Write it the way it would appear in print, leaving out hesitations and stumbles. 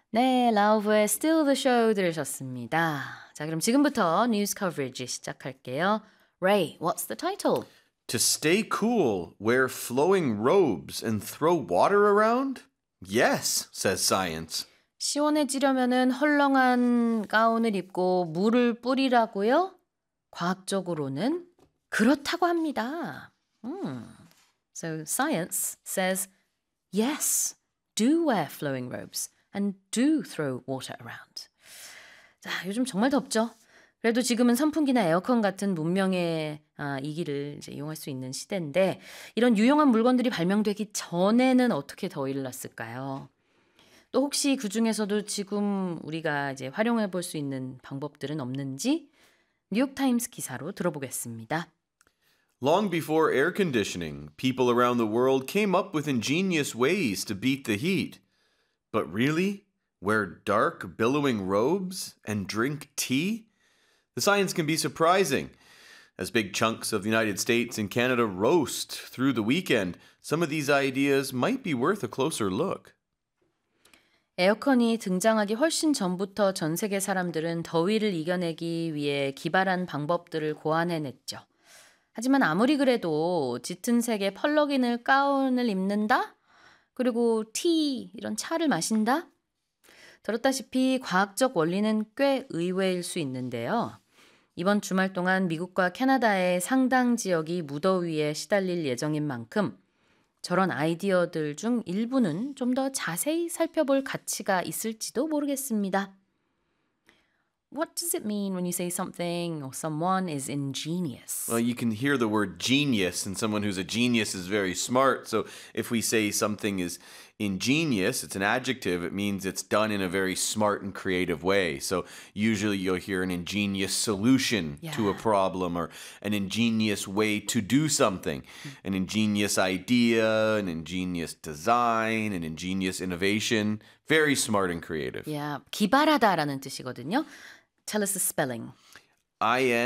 네, 라우브의 Still the Show 들으셨습니다. 자, 그럼 지금부터 뉴스 커버리지 시작할게요. Ray, what's the title? To stay cool, wear flowing robes and throw water around? Yes, says science. 시원해지려면은 헐렁한 가운을 입고 물을 뿌리라고요? 과학적으로는 그렇다고 합니다. So science says, yes, do wear flowing robes and do throw water around. 자, 요즘 정말 덥죠? 그래도 지금은 선풍기나 에어컨 같은 문명의 이기를 이제 이용할 수 있는 시대인데 이런 유용한 물건들이 발명되기 전에는 어떻게 더위를 났을까요? 또 혹시 그 중에서도 지금 우리가 이제 활용해 볼 수 있는 방법들은 없는지 뉴욕타임스 기사로 들어보겠습니다. Long before air conditioning, people around the world came up with ingenious ways to beat the heat. But really? Wear dark, billowing robes and drink tea? The science can be surprising. As big chunks of the United States and Canada roast through the weekend, some of these ideas might be worth a closer look. 에어컨이 등장하기 훨씬 전부터 전 세계 사람들은 더위를 이겨내기 위해 기발한 방법들을 고안해냈죠. 하지만 아무리 그래도 짙은 색의 펄럭이는 가운을 입는다? 그리고 이런 차를 마신다? 들었다시피 과학적 원리는 꽤 의외일 수 있는데요. 이번 주말 동안 미국과 캐나다의 상당 지역이 무더위에 시달릴 예정인 만큼 저런 아이디어들 중 일부는 좀 더 자세히 살펴볼 가치가 있을지도 모르겠습니다. What does it mean when you say something or someone is ingenious? Well, you can hear the word genius, and someone who's a genius is very smart. So if we say something is ingenious, it's an adjective, it means it's done in a very smart and creative way. So usually you'll hear an ingenious solution to a problem or an ingenious way to do something, an ingenious idea, an ingenious design, an ingenious innovation. Very smart and creative. 기발하다라는 뜻이거든요. Tell us the spelling.